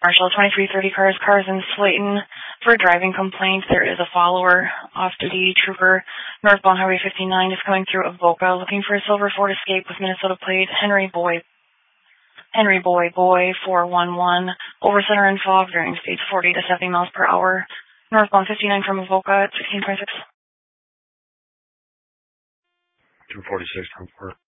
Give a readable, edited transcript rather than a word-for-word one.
Marshall, 2330 cars in Slayton for a driving complaint. There is a follower, off-duty trooper, northbound Highway 59 is coming through Avoca, looking for a silver Ford Escape with Minnesota plate, Henry Boy, 411, over center and fog, varying speeds 40 to 70 miles per hour, northbound 59 from Avoca at 1626. 246 from 4.